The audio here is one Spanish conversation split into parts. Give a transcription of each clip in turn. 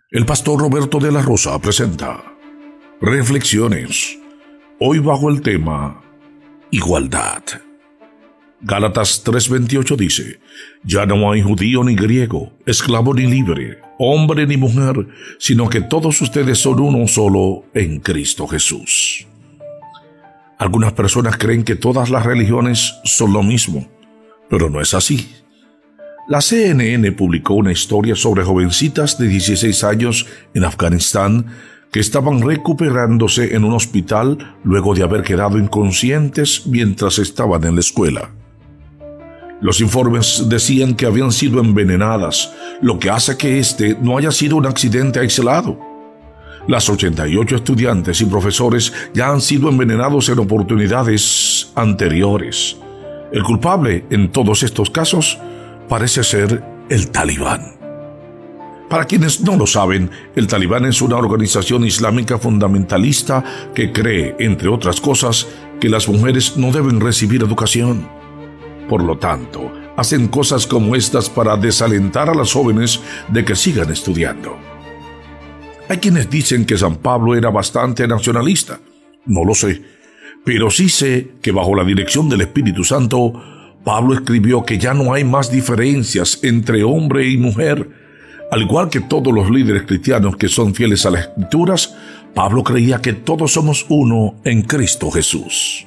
El pastor Roberto de la Rosa presenta Reflexiones, hoy bajo el tema Igualdad. Gálatas 3:28 dice: ya no hay judío ni griego, esclavo ni libre, hombre ni mujer, sino que todos ustedes son uno solo en Cristo Jesús. Algunas personas creen que todas las religiones son lo mismo, pero no es así. La CNN publicó una historia sobre jovencitas de 16 años en Afganistán que estaban recuperándose en un hospital luego de haber quedado inconscientes mientras estaban en la escuela. Los informes decían que habían sido envenenadas, lo que hace que este no haya sido un accidente aislado. Las 88 estudiantes y profesores ya han sido envenenados en oportunidades anteriores. El culpable en todos estos casos parece ser el Talibán. Para quienes no lo saben, el Talibán es una organización islámica fundamentalista que cree, entre otras cosas, que las mujeres no deben recibir educación. Por lo tanto, hacen cosas como estas para desalentar a las jóvenes de que sigan estudiando. Hay quienes dicen que San Pablo era bastante nacionalista. No lo sé, pero sí sé que bajo la dirección del Espíritu Santo, Pablo escribió que ya no hay más diferencias entre hombre y mujer. Al igual que todos los líderes cristianos que son fieles a las Escrituras, Pablo creía que todos somos uno en Cristo Jesús.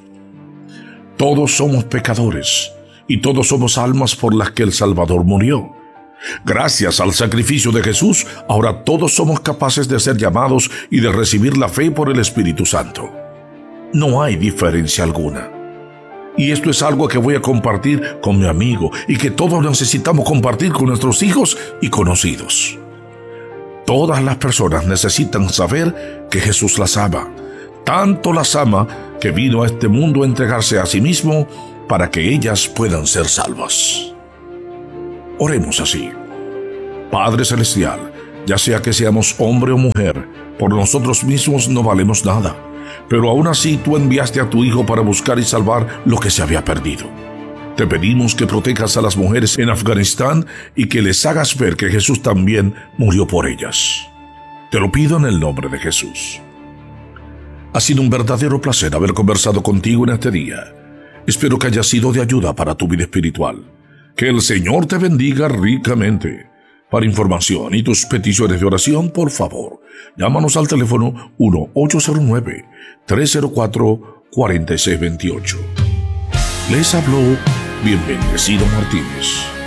Todos somos pecadores y todos somos almas por las que el Salvador murió. Gracias al sacrificio de Jesús, ahora todos somos capaces de ser llamados y de recibir la fe por el Espíritu Santo. No hay diferencia alguna. Y esto es algo que voy a compartir con mi amigo y que todos necesitamos compartir con nuestros hijos y conocidos. Todas las personas necesitan saber que Jesús las ama. Tanto las ama que vino a este mundo a entregarse a sí mismo para que ellas puedan ser salvas. Oremos así. Padre Celestial, ya sea que seamos hombre o mujer, por nosotros mismos no valemos nada. Pero aún así tú enviaste a tu Hijo para buscar y salvar lo que se había perdido. Te pedimos que protejas a las mujeres en Afganistán y que les hagas ver que Jesús también murió por ellas. Te lo pido en el nombre de Jesús. Ha sido un verdadero placer haber conversado contigo en este día. Espero que haya sido de ayuda para tu vida espiritual. Que el Señor te bendiga ricamente. Para información y tus peticiones de oración, por favor, llámanos al teléfono 1-809-304-4628. Les habló Bienvenido Martínez.